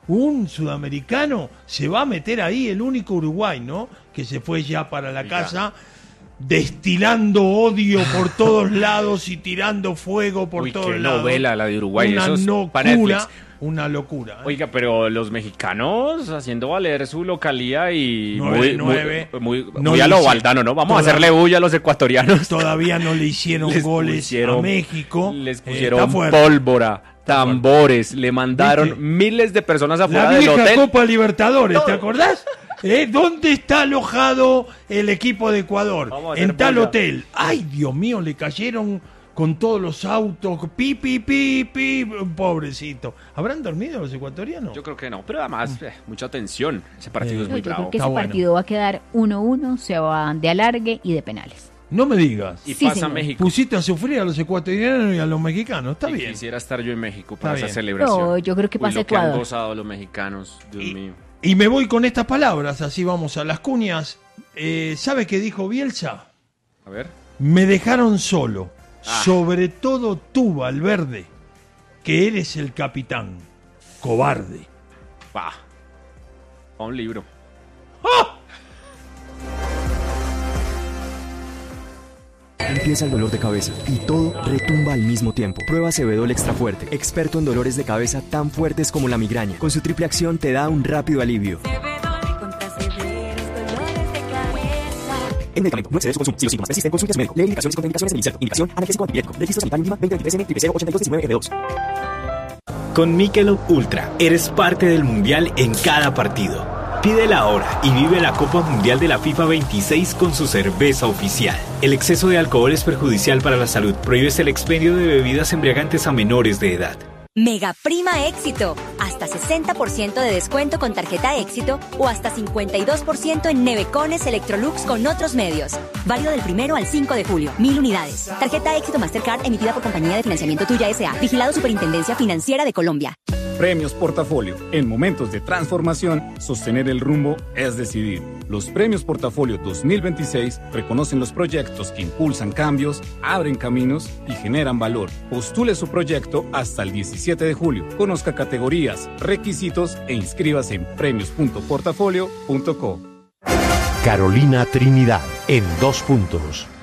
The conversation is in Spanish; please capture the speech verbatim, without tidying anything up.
un sudamericano se va a meter ahí, el único Uruguay, ¿no? Que se fue ya para la casa, destilando odio por todos lados y tirando fuego por Uy, todos qué lados. novela la de Uruguay. Una Eso es para locura, Netflix. una locura. ¿eh? Oiga, pero los mexicanos haciendo valer su localía y Nueve, muy, nueve. muy, muy, No muy le a lo hicieron. Valdano, ¿no? Vamos Todavía- a hacerle bulla a los ecuatorianos. Todavía no le hicieron Les goles pusieron- a México. Les Eh, pusieron está fuerte. pólvora, tambores, le mandaron ¿Viste? miles de personas afuera La del vieja hotel. Copa Libertadores, ¿te acordás? ¿Eh? ¿Dónde está alojado el equipo de Ecuador? Vamos a hacer En tal bulla. hotel. Ay, Dios mío, le cayeron con todos los autos. Pi, pi, pi, pi. Pobrecito. ¿Habrán dormido los ecuatorianos? Yo creo que no, pero además, eh, mucha tensión. Ese partido Eh, es No, muy yo creo bravo. que Está ese bueno. partido va a quedar uno uno, se va de alargue y de penales. No me digas. Y Sí, pasa señor. México. Pusiste a sufrir a los ecuatorianos y a los mexicanos. Está Y bien. quisiera estar yo en México para Está esa bien. celebración. No, yo creo que Uy, pasa lo que han Ecuador. gozado los mexicanos, Dios Y- mío. Y me voy con estas palabras, así vamos a las cuñas. Eh, ¿Sabe qué dijo Bielsa? A ver. Me dejaron solo, Ah. sobre todo tú, Valverde, que eres el capitán. Cobarde. Pa. Pa un libro. Empieza el dolor de cabeza y todo retumba al mismo tiempo. Prueba Acebedol Extra Fuerte, experto en dolores de cabeza tan fuertes como la migraña. Con su triple acción te da un rápido alivio. Contra severos dolores de cabeza. El medicamento no excede su consumo. Si los síntomas persisten, consulte a su médico. Lee indicaciones y contraindicaciones en el insecto. Indicación analgésico antipirético. Registro sanitario mínima veinte veintitrés eme cero cero ochenta y dos diecinueve F dos. Con Michelob Ultra, eres parte del Mundial en cada partido. Pídela ahora y vive la Copa Mundial de la FIFA veintiséis con su cerveza oficial. El exceso de alcohol es perjudicial para la salud. Prohíbes el expendio de bebidas embriagantes a menores de edad. Mega Prima Éxito. Hasta sesenta por ciento de descuento con tarjeta Éxito o hasta cincuenta y dos por ciento en nevecones Electrolux con otros medios. Válido del primero al cinco de julio. Mil unidades. Tarjeta Éxito Mastercard emitida por Compañía de Financiamiento Tuya S A. Vigilado Superintendencia Financiera de Colombia. Premios Portafolio. En momentos de transformación, sostener el rumbo es decidir. Los Premios Portafolio dos mil veintiséis reconocen los proyectos que impulsan cambios, abren caminos y generan valor. Postule su proyecto hasta el diecisiete de julio. Conozca categorías, requisitos e inscríbase en premios punto portafolio punto co. Carolina Trinidad en dos puntos.